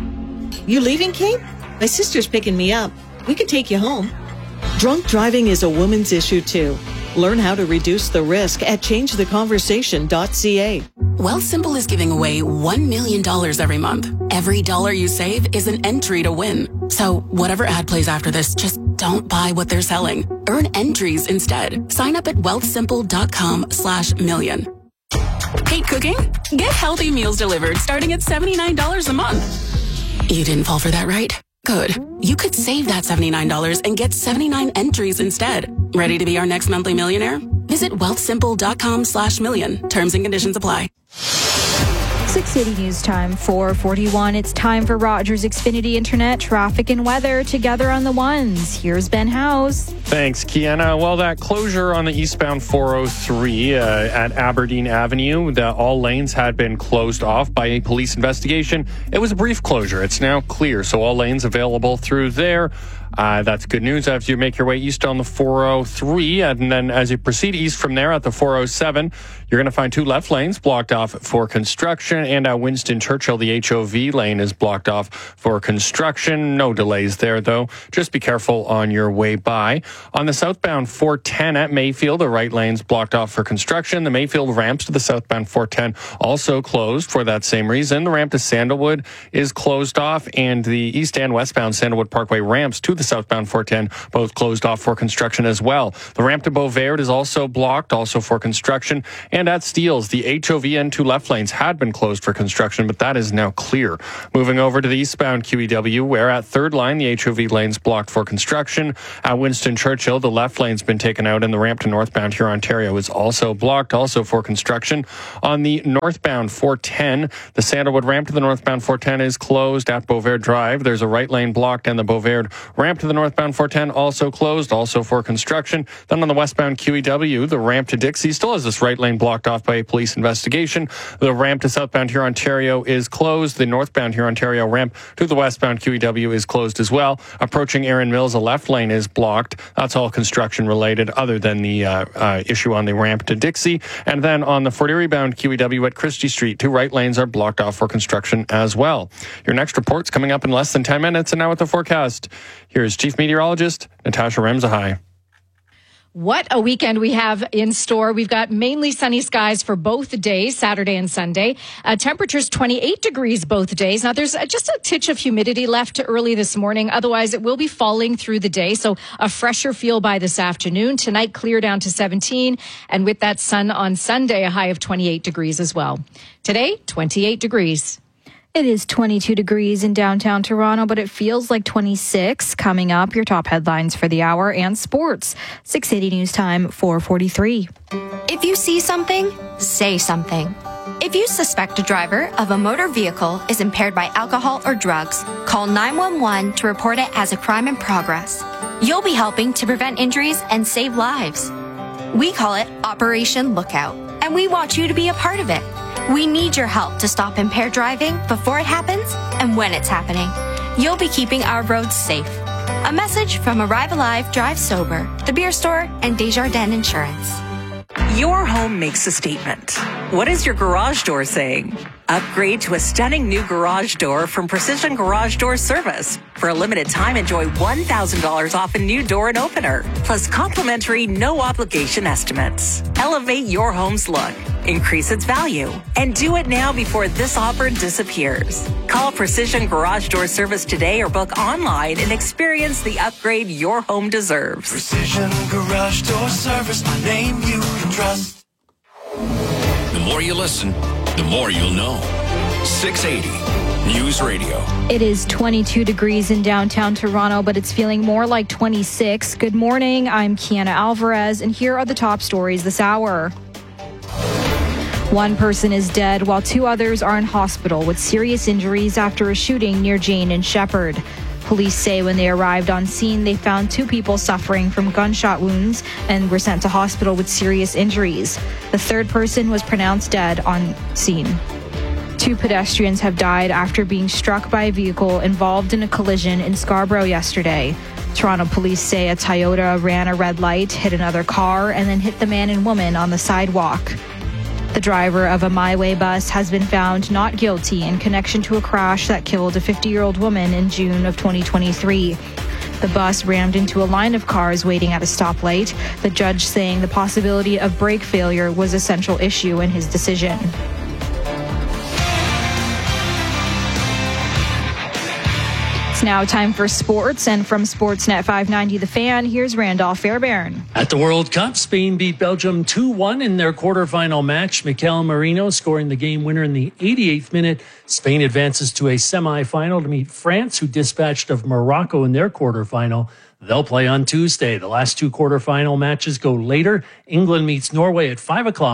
You leaving, Kate? My sister's picking me up. We could take you home. Drunk driving is a woman's issue, too. Learn how to reduce the risk at change the conversation dot c a. Wealthsimple is giving away one million dollars every month. Every dollar you save is an entry to win. So whatever ad plays after this, just don't buy what they're selling. Earn entries instead. Sign up at wealthsimple dot com slash million. Hate cooking? Get healthy meals delivered starting at seventy-nine dollars a month. You didn't fall for that, right? Good. You could save that seventy-nine dollars and get seventy-nine entries instead. Ready to be our next monthly millionaire? Visit wealthsimple dot com slash million. Terms and conditions apply. six eighty News Time, four forty-one. It's time for Rogers Xfinity Internet, traffic and weather together on the ones. Here's Ben House. Thanks, Kiana. Well, that closure on the eastbound four oh three uh, at Aberdeen Avenue, the, all lanes had been closed off by a police investigation. It was a brief closure. It's now clear, so all lanes available through there. Uh, that's good news as you make your way east on the four oh three. And then as you proceed east from there at the four oh seven, you're going to find two left lanes blocked off for construction. And at Winston Churchill, the H O V lane is blocked off for construction. No delays there, though. Just be careful on your way by. On the southbound four ten at Mayfield, the right lane's blocked off for construction. The Mayfield ramps to the southbound four ten also closed for that same reason. The ramp to Sandalwood is closed off, and the east and westbound Sandalwood Parkway ramps to the southbound four ten both closed off for construction as well. The ramp to Beauvert is also blocked, also for construction. And at Steeles, the H O V and two left lanes had been closed for construction, but that is now clear. Moving over to the eastbound Q E W, where at third line, the H O V lane's blocked for construction. At Winston Churchill, the left lane's been taken out, and the ramp to northbound Huron, Ontario is also blocked, also for construction. On the northbound four ten, the Sandalwood ramp to the northbound four ten is closed at Beauvert Drive. There's a right lane blocked, and the Beauvert ramp to the northbound four ten also closed, also for construction. Then on the westbound Q E W, the ramp to Dixie still has this right lane blocked off by a police investigation. The ramp to southbound Huron, Ontario is closed. The northbound Huron, Ontario ramp to the westbound Q E W is closed as well. Approaching Erin Mills, a left lane is blocked. That's all construction related, other than the uh, uh, issue on the ramp to Dixie. And then on the Fort Erie bound Q E W at Christie Street, two right lanes are blocked off for construction as well. Your next report's coming up in less than ten minutes, and now with the forecast, here's Chief Meteorologist Natasha Remzahai. What a weekend we have in store. We've got mainly sunny skies for both days, Saturday and Sunday. Uh, temperatures twenty-eight degrees both days. Now, there's just a titch of humidity left early this morning. Otherwise, it will be falling through the day. So a fresher feel by this afternoon. Tonight, clear down to seventeen. And with that sun on Sunday, a high of twenty-eight degrees as well. Today, twenty-eight degrees. It is twenty-two degrees in downtown Toronto, but it feels like twenty-six. Coming up, your top headlines for the hour and sports. six eighty News Time, four forty-three. If you see something, say something. If you suspect a driver of a motor vehicle is impaired by alcohol or drugs, call nine one one to report it as a crime in progress. You'll be helping to prevent injuries and save lives. We call it Operation Lookout, and we want you to be a part of it. We need your help to stop impaired driving before it happens and when it's happening. You'll be keeping our roads safe. A message from Arrive Alive, Drive Sober, The Beer Store, and Desjardins Insurance. Your home makes a statement. What is your garage door saying? Upgrade to a stunning new garage door from Precision Garage Door Service. For a limited time, enjoy one thousand dollars off a new door and opener, plus complimentary no-obligation estimates. Elevate your home's look, increase its value, and do it now before this offer disappears. Call Precision Garage Door Service today or book online and experience the upgrade your home deserves. Precision Garage Door Service, my name you can trust. The more you listen, the more you'll know. six eighty News Radio. It is twenty-two degrees in downtown Toronto, but it's feeling more like twenty-six. Good morning. I'm Kiana Alvarez, and here are the top stories this hour. One person is dead, while two others are in hospital with serious injuries after a shooting near Jane and Shepherd. Police say when they arrived on scene, they found two people suffering from gunshot wounds and were sent to hospital with serious injuries. The third person was pronounced dead on scene. Two pedestrians have died after being struck by a vehicle involved in a collision in Scarborough yesterday. Toronto police say a Toyota ran a red light, hit another car, and then hit the man and woman on the sidewalk. The driver of a My Way bus has been found not guilty in connection to a crash that killed a fifty-year-old woman in June of twenty twenty-three. The bus rammed into a line of cars waiting at a stoplight, the judge saying the possibility of brake failure was a central issue in his decision. It's now time for sports, and from Sportsnet five ninety The Fan, here's Randolph Fairbairn. At the World Cup, Spain beat Belgium two one in their quarterfinal match. Mikel Merino scoring the game winner in the eighty-eighth minute. Spain advances to a semifinal to meet France, who dispatched of Morocco in their quarterfinal. They'll play on Tuesday. The last two quarterfinal matches go later. England meets Norway at five o'clock,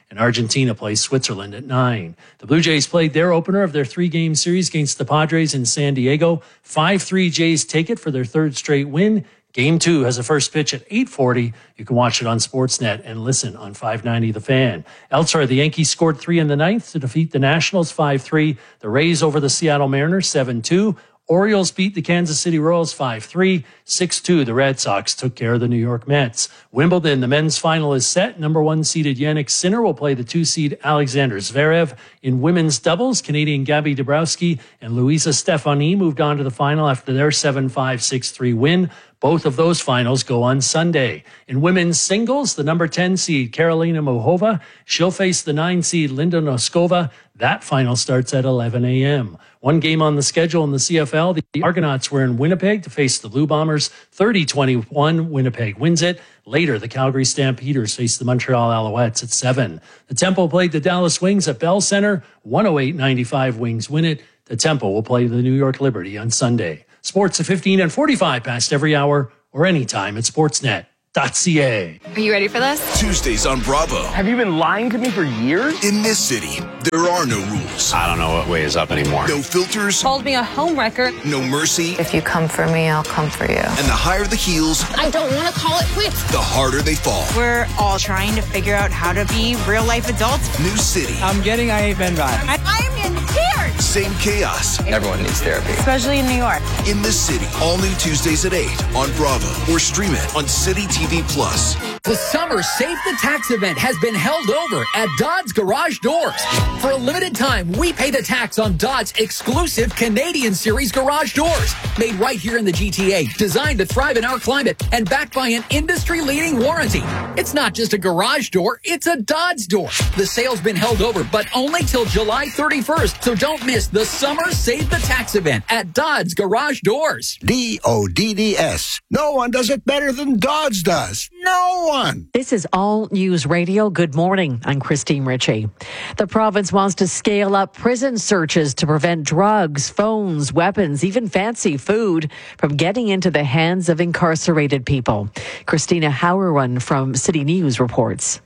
and Argentina plays Switzerland at nine. The Blue Jays played their opener of their three-game series against the Padres in San Diego. five three Jays take it for their third straight win. Game two has a first pitch at eight forty. You can watch it on Sportsnet and listen on five ninety The Fan. Elsewhere, the Yankees scored three in the ninth to defeat the Nationals five three. The Rays over the Seattle Mariners seven two. Orioles beat the Kansas City Royals five three. six two, the Red Sox took care of the New York Mets. Wimbledon, the men's final is set. Number one seeded Jannik Sinner will play the two seed Alexander Zverev. In women's doubles, Canadian Gabby Dabrowski and Luisa Stefani moved on to the final after their seven five, six three win. Both of those finals go on Sunday. In women's singles, the number ten seed Karolina Muchova, she'll face the nine seed Linda Noskova. That final starts at eleven a.m. One game on the schedule in the C F L. The Argonauts were in Winnipeg to face the Blue Bombers. thirty twenty-one, Winnipeg wins it. Later, the Calgary Stampeders face the Montreal Alouettes at seven. The Tempo played the Dallas Wings at Bell Center. one oh eight ninety-five, Wings win it. The Tempo will play the New York Liberty on Sunday. Sports at fifteen and forty-five past every hour or anytime at sportsnet dot c a. Are you ready for this? Tuesdays on Bravo. Have you been lying to me for years? In this city, there are no rules. I don't know what way is up anymore. No filters. Called me a homewrecker. No mercy. If you come for me, I'll come for you. And the higher the heels, I don't want to call it quits. the harder they fall. We're all trying to figure out how to be real life adults. New city. I'm getting I Ain't Been Bad. I, I'm in tears. Same chaos. Everyone needs therapy. Especially in New York. In this city. All new Tuesdays at eight on Bravo or stream it on City T V Plus. The Summer Save the Tax event has been held over at Dodds Garage Doors. For a limited time, we pay the tax on Dodds' exclusive Canadian Series garage doors. Made right here in the G T A, designed to thrive in our climate, and backed by an industry-leading warranty. It's not just a garage door, it's a Dodds door. The sale's been held over, but only till July thirty-first, so don't miss the Summer Save the Tax event at Dodds Garage Doors. D O D D S. No one does it better than Dodds does. No one. This is All News Radio. Good morning. I'm Christine Ritchie. The province wants to scale up prison searches to prevent drugs, phones, weapons, even fancy food from getting into the hands of incarcerated people. Christina Hauerwan from City News reports.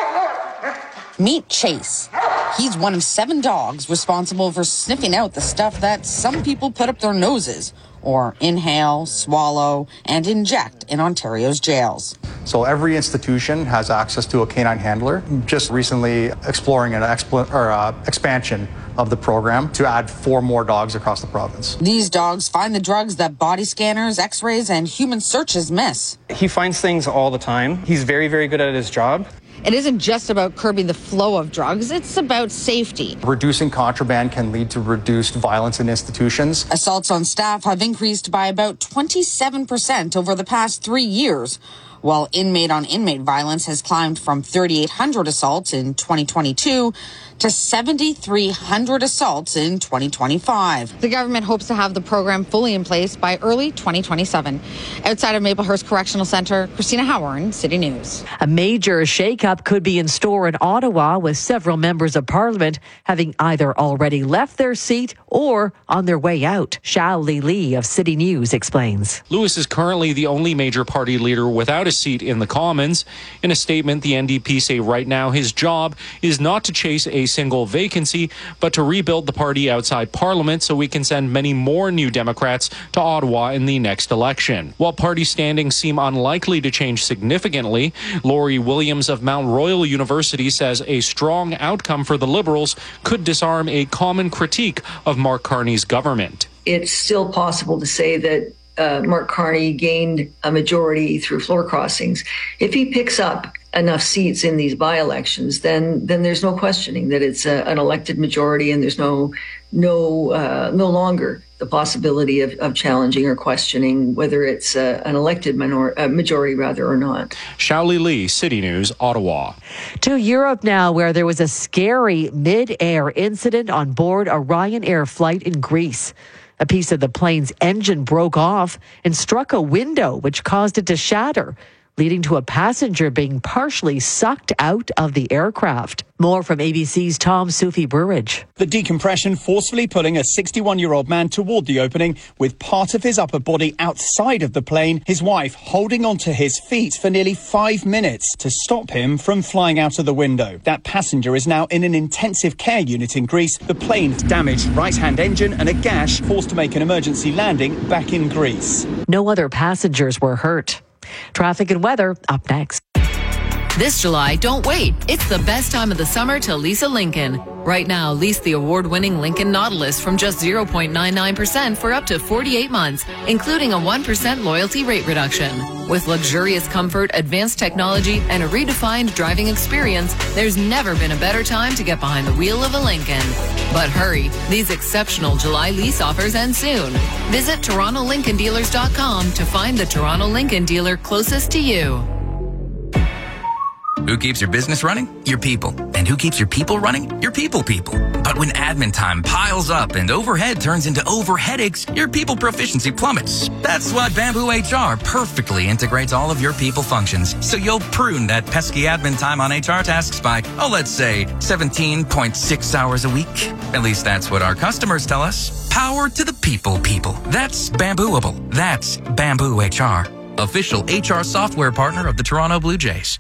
Meet Chase. He's one of seven dogs responsible for sniffing out the stuff that some people put up their noses or inhale, swallow, and inject in Ontario's jails. So every institution has access to a canine handler. Just recently exploring an expl- or, uh, expansion of the program to add four more dogs across the province. These dogs find the drugs that body scanners, x-rays, and human searches miss. He finds things all the time. He's very, very good at his job. It isn't just about curbing the flow of drugs, it's about safety. Reducing contraband can lead to reduced violence in institutions. Assaults on staff have increased by about twenty-seven percent over the past three years, while inmate-on-inmate violence has climbed from thirty-eight hundred assaults in twenty twenty-two to seven thousand three hundred assaults in twenty twenty-five. The government hopes to have the program fully in place by early twenty twenty-seven. Outside of Maplehurst Correctional Centre, Christina Howard, City News. A major shakeup could be in store in Ottawa, with several members of Parliament having either already left their seat or on their way out. Xiao Li Li of City News explains. Lewis is currently the only major party leader without a seat in the Commons. In a statement, the N D P say right now his job is not to chase a single vacancy, but to rebuild the party outside Parliament so we can send many more new Democrats to Ottawa in the next election. While party standings seem unlikely to change significantly, Laurie Williams of Mount Royal University says a strong outcome for the Liberals could disarm a common critique of Mark Carney's government. It's still possible to say that uh, Mark Carney gained a majority through floor crossings. If he picks up enough seats in these by-elections, then then there's no questioning that it's a, an elected majority, and there's no no uh, no longer the possibility of, of challenging or questioning whether it's uh, an elected minor, uh, majority rather or not. Xiao Li Li, City News, Ottawa. To Europe now, where there was a scary mid-air incident on board a Ryanair flight in Greece. A piece of the plane's engine broke off and struck a window, which caused it to shatter. leading to a passenger being partially sucked out of the aircraft. More from A B C's Tom Sufi Burridge. The decompression forcefully pulling a sixty-one-year-old man toward the opening with part of his upper body outside of the plane, his wife holding onto his feet for nearly five minutes to stop him from flying out of the window. That passenger is now in an intensive care unit in Greece. The plane's damaged right-hand engine and a gash forced to make an emergency landing back in Greece. No other passengers were hurt. Traffic and weather up next. This July, don't wait. It's the best time of the summer to lease a Lincoln. Right now, lease the award-winning Lincoln Nautilus from just zero point nine nine percent for up to forty-eight months, including a one percent loyalty rate reduction. With luxurious comfort, advanced technology, and a redefined driving experience, there's never been a better time to get behind the wheel of a Lincoln. But hurry, these exceptional July lease offers end soon. Visit Toronto Lincoln Dealers dot com to find the Toronto Lincoln dealer closest to you. Who keeps your business running? Your people. And who keeps your people running? Your people people. But when admin time piles up and overhead turns into over headaches, your people proficiency plummets. That's why Bamboo H R perfectly integrates all of your people functions. So you'll prune that pesky admin time on H R tasks by, oh, let's say seventeen point six hours a week. At least that's what our customers tell us. Power to the people people. That's Bambooable. That's Bamboo H R. Official H R software partner of the Toronto Blue Jays.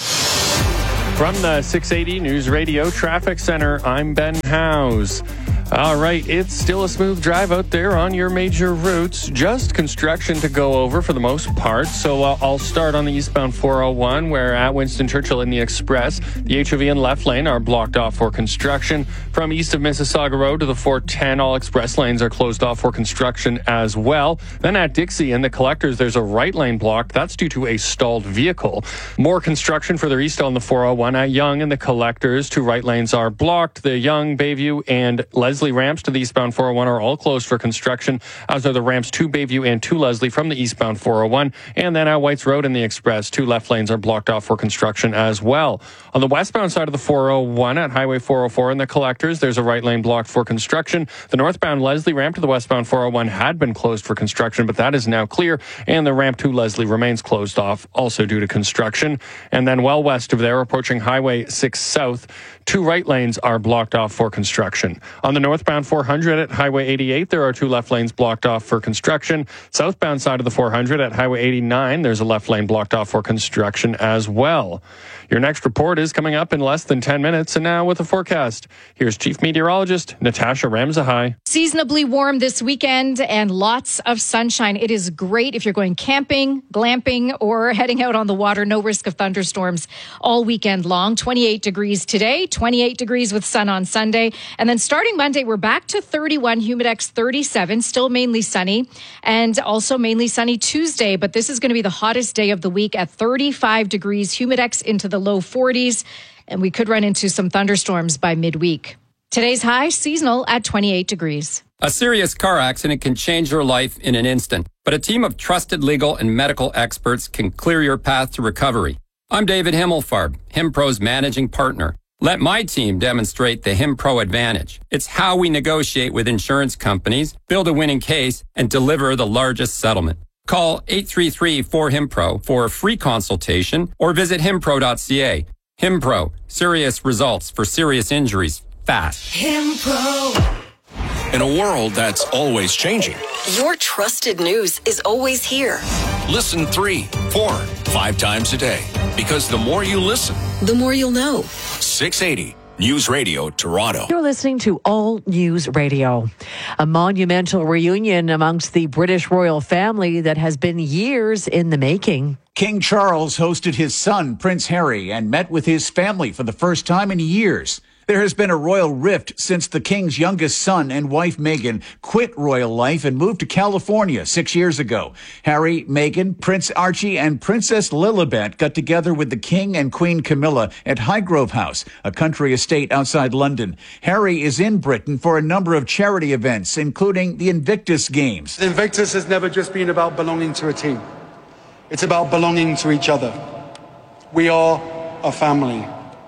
From the six eighty News Radio Traffic Center, I'm Ben Howes. All right, it's still a smooth drive out there on your major routes. Just construction to go over for the most part. So uh, I'll start on the eastbound four oh one, where at Winston Churchill in the Express, the H O V and left lane are blocked off for construction. From east of Mississauga Road to the four ten, all express lanes are closed off for construction as well. Then at Dixie and the Collectors, there's a right lane blocked. That's due to a stalled vehicle. More construction further east on the four oh one at Yonge and the Collectors. Two right lanes are blocked. The Yonge, Bayview, and Leslie ramps to the eastbound four oh one are all closed for construction, as are the ramps to Bayview and to Leslie from the eastbound four oh one. And then at Whites Road in the Express, two left lanes are blocked off for construction as well. On the westbound side of the four oh one at Highway four oh four in the Collectors, there's a right lane blocked for construction. The northbound Leslie ramp to the westbound four oh one had been closed for construction, but that is now clear, and the ramp to Leslie remains closed off, also due to construction. And then well west of there, approaching Highway six South, two right lanes are blocked off for construction. On the northbound four hundred at Highway eighty-eight, there are two left lanes blocked off for construction. Southbound side of the four hundred at Highway eighty-nine, there's a left lane blocked off for construction as well. Your next report is coming up in less than ten minutes, and now with a forecast. Here's Chief Meteorologist Natasha Ramzahai. Seasonably warm this weekend and lots of sunshine. It is great if you're going camping, glamping, or heading out on the water. No risk of thunderstorms all weekend long. twenty-eight degrees today, twenty-eight degrees with sun on Sunday. And then starting Monday, we're back to thirty-one, Humidex thirty-seven, still mainly sunny, and also mainly sunny Tuesday. But this is going to be the hottest day of the week at thirty-five degrees, Humidex into the low forties, and we could run into some thunderstorms by midweek. Today's high, seasonal at twenty-eight degrees. A serious car accident can change your life in an instant, but a team of trusted legal and medical experts can clear your path to recovery. I'm David Himmelfarb, HimPro's managing partner. Let my team demonstrate the HimPro advantage. It's how we negotiate with insurance companies, build a winning case, and deliver the largest settlement. Call eight three three, four, HIMPRO for a free consultation or visit himpro dot c a. HimPro, serious results for serious injuries, fast. HimPro. In a world that's always changing, your trusted news is always here. Listen three, four, five times a day. Because the more you listen, the more you'll know. six eighty News Radio Toronto. You're listening to All News Radio. A monumental reunion amongst the British royal family that has been years in the making. King Charles hosted his son, Prince Harry, and met with his family for the first time in years. There has been a royal rift since the king's youngest son and wife, Meghan, quit royal life and moved to California six years ago. Harry, Meghan, Prince Archie, and Princess Lilibet got together with the king and Queen Camilla at Highgrove House, a country estate outside London. Harry is in Britain for a number of charity events, including the Invictus Games. The Invictus has never just been about belonging to a team. It's about belonging to each other. We are a family.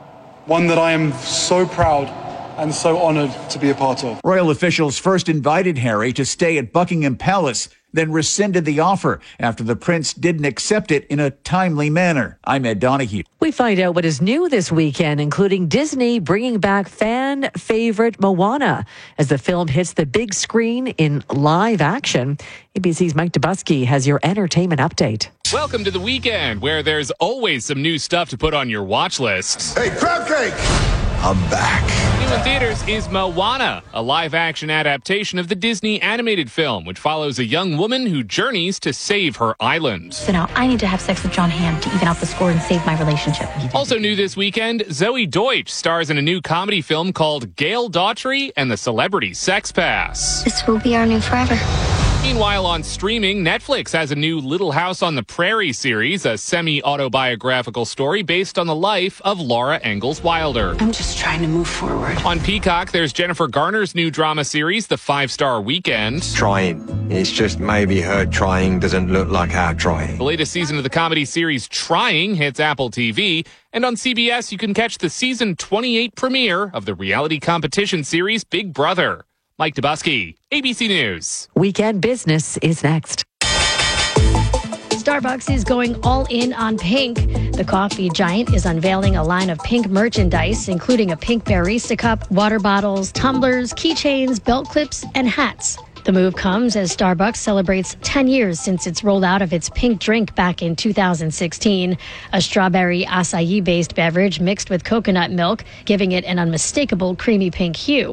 One that I am so proud and so honored to be a part of. Royal officials first invited Harry to stay at Buckingham Palace. then rescinded the offer after the prince didn't accept it in a timely manner. I'm Ed Donahue. We find out what is new this weekend, including Disney bringing back fan favorite Moana as the film hits the big screen in live action. A B C's Mike Dubusky has your entertainment update. Welcome to the weekend, where there's always some new stuff to put on your watch list. Hey, crab cake! I'm back. New in theaters is Moana, a live-action adaptation of the Disney animated film, which follows a young woman who journeys to save her island. So now I need to have sex with John Hamm to even out the score and save my relationship. Also new this weekend, Zoe Deutsch stars in a new comedy film called Gail Daughtry and the Celebrity Sex Pass. This will be our new forever. Meanwhile, on streaming, Netflix has a new Little House on the Prairie series, a semi-autobiographical story based on the life of Laura Ingalls Wilder. I'm just trying to move forward. On Peacock, there's Jennifer Garner's new drama series, The Five-Star Weekend. Trying. It's just maybe her trying doesn't look like our trying. The latest season of the comedy series Trying hits Apple T V. And on C B S, you can catch the season twenty-eight premiere of the reality competition series Big Brother. Mike Dubusky, A B C News. Weekend Business is next. Starbucks is going all in on pink. The coffee giant is unveiling a line of pink merchandise, including a pink barista cup, water bottles, tumblers, keychains, belt clips, and hats. The move comes as Starbucks celebrates ten years since its rollout of its pink drink back in two thousand sixteen, a strawberry acai-based beverage mixed with coconut milk, giving it an unmistakable creamy pink hue.